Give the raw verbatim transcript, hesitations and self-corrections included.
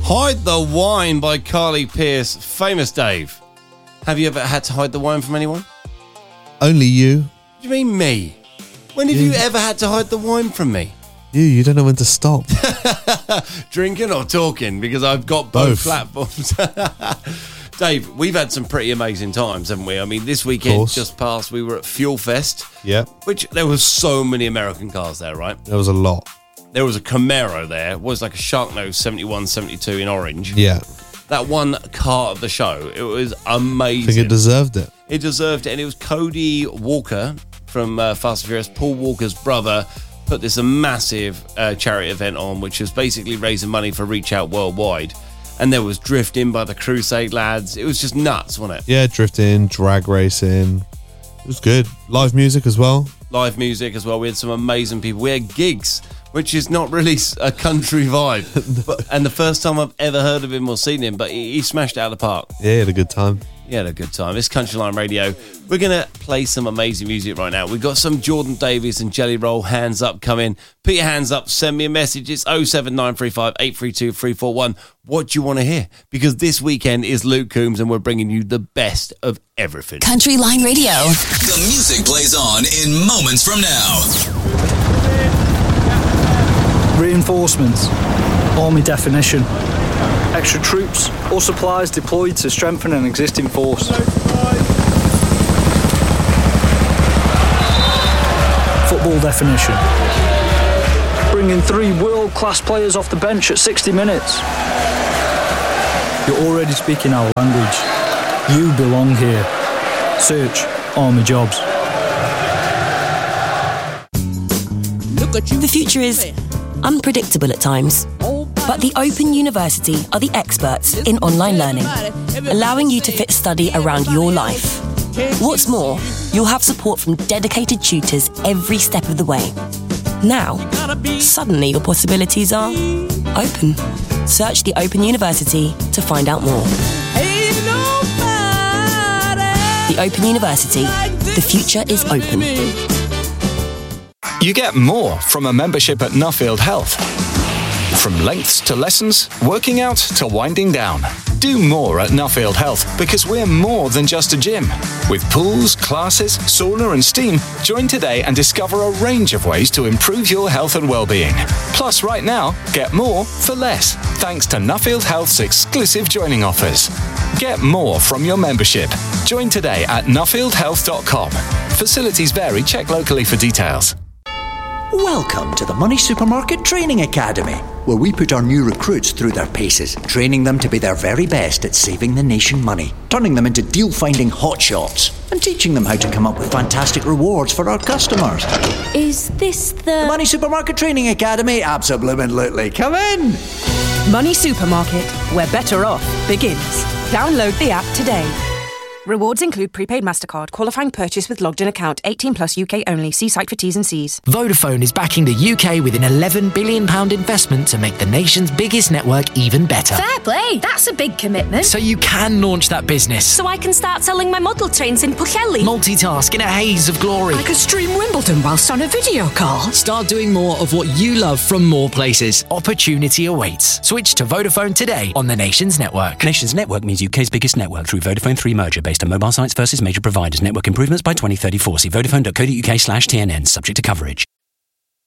Hide the Wine by Carly Pearce. Famous Dave. Have you ever had to hide the wine from anyone? Only you. What do you mean me? When have you. you ever had to hide the wine from me? You, you don't know when to stop. Drinking or talking? Because I've got both, Both. platforms. Dave, we've had some pretty amazing times, haven't we? I mean, this weekend course. just passed, we were at Fuel Fest. Yeah. Which, there was so many American cars there, right? There was a lot. There was a Camaro there. It was like a Sharknose seventy-one, seventy-two in orange. Yeah. That one car of the show, it was amazing. I think it deserved it. It deserved it, and it was Cody Walker from uh, Fast and Furious, Paul Walker's brother, put this a massive uh, charity event on, which was basically raising money for Reach Out Worldwide. And there was drifting by the Crusade lads. It was just nuts, wasn't it? Yeah, drifting, drag racing. It was good. Live music as well. Live music as well. We had some amazing people. We had Gigs, which is not really a country vibe. but, and the first time I've ever heard of him or seen him, but he, he smashed it out of the park. Yeah, he had a good time. He had a good time. It's Country Line Radio. We're going to play some amazing music right now. We've got some Jordan Davies and Jelly Roll, Hands Up, coming. Put your hands up. Send me a message. It's oh seven nine three five, eight three two, three four one. What do you want to hear? Because this weekend is Luke Combs and we're bringing you the best of everything. Country Line Radio. The music plays on in moments from now. Reinforcements. Army definition. Extra troops or supplies deployed to strengthen an existing force. Football definition. Bringing three world-class players off the bench at sixty minutes. You're already speaking our language. You belong here. Search Army Jobs. The future is unpredictable at times, but the Open University are the experts in online learning, allowing you to fit study around your life. What's more, you'll have support from dedicated tutors every step of the way. Now, suddenly your possibilities are open. Search the Open University to find out more. The Open University. The future is open. You get more from a membership at Nuffield Health. From lengths to lessons, working out to winding down. Do more at Nuffield Health because we're more than just a gym. With pools, classes, sauna and steam, join today and discover a range of ways to improve your health and well-being. Plus, right now, get more for less, thanks to Nuffield Health's exclusive joining offers. Get more from your membership. Join today at nuffield health dot com. Facilities vary. Check locally for details. Welcome to the Money Supermarket Training Academy, where we put our new recruits through their paces, training them to be their very best at saving the nation money, turning them into deal-finding hotshots, and teaching them how to come up with fantastic rewards for our customers. Is this the... The Money Supermarket Training Academy? Absolutely. Come in! Money Supermarket, where better off begins. Download the app today. Rewards include prepaid MasterCard, qualifying purchase with logged-in account, eighteen plus U K only. See site for T's and C's. Vodafone is backing the U K with an eleven billion pounds investment to make the nation's biggest network even better. Fair play, that's a big commitment. So you can launch that business. So I can start selling my model trains in Pwllheli. Multitask in a haze of glory. I could stream Wimbledon whilst on a video call. Start doing more of what you love from more places. Opportunity awaits. Switch to Vodafone today on the nation's network. Nation's network means U K's biggest network through Vodafone three merger based on mobile sites versus major providers. Network improvements by twenty thirty-four. See vodafone dot co dot uk slash T N N. Subject to coverage.